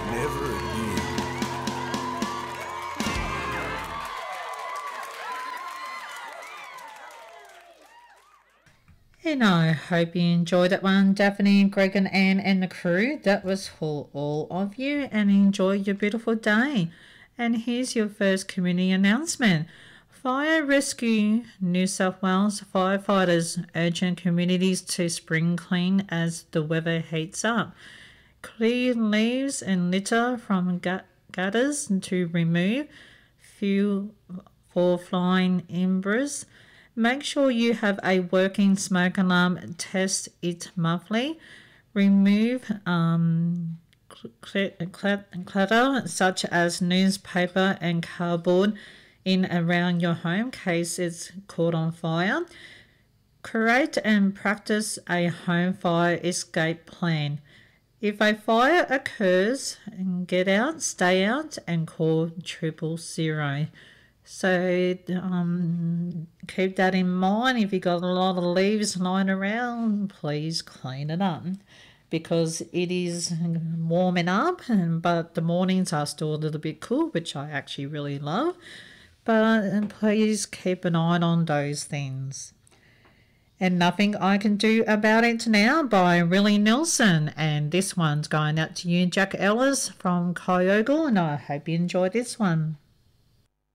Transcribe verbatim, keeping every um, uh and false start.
Never again. And I hope you enjoyed that one, Daphne, Greg and Anne and the crew. That was for all of you, and enjoy your beautiful day. And here's your first community announcement. Fire Rescue New South Wales firefighters urging communities to spring clean as the weather heats up. Clear leaves and litter from gutters to remove fuel for flying embers. Make sure you have a working smoke alarm. Test it monthly. Remove um, clutter such as newspaper and cardboard in around your home in case it's caught on fire. Create and practice a home fire escape plan. If a fire occurs, get out, stay out, and call triple zero. So um, keep that in mind. If you've got a lot of leaves lying around, please clean it up because it is warming up, but the mornings are still a little bit cool, which I actually really love. But please keep an eye on those things. And Nothing I Can Do About It Now by Willie Nelson. And this one's going out to you, Jack Ellis from Kyogle, and I hope you enjoyed this one.